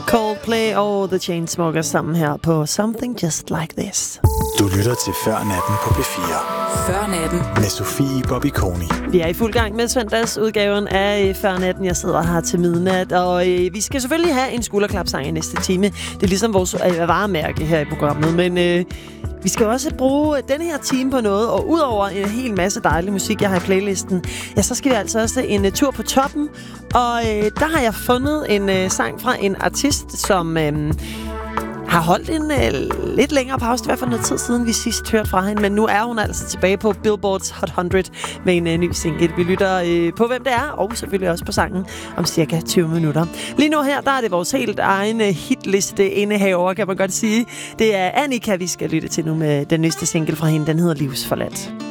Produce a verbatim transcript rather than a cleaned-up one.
Coldplay og The Chainsmokers sammen her på Something Just Like This. Du lytter til Før Natten på P fire. Før Natten. Med Sofie Bobby-Koni. Vi er i fuld gang med søndagsudgaven af Før Natten. Jeg sidder her til midnat, og øh, vi skal selvfølgelig have en skulderklapsang i næste time. Det er ligesom vores øh, varemærke her i programmet, men øh, vi skal også bruge den her time på noget, og udover en hel masse dejlig musik, jeg har i playlisten, ja, så skal vi altså også en uh, tur på toppen, og øh, der har jeg fundet en øh, sang fra en artist, som øh, har holdt en øh, lidt længere pause, i hvert fald noget tid siden vi sidst hørte fra hende, men nu er hun altså tilbage på Billboards Hot hundrede med en øh, ny single. Vi lytter øh, på, hvem det er, og selvfølgelig også på sangen om cirka tyve minutter. Lige nu her, der er det vores helt egen hitliste indehaver, kan man godt sige. Det er Annika, vi skal lytte til nu med den næste single fra hende, den hedder Livsforladt.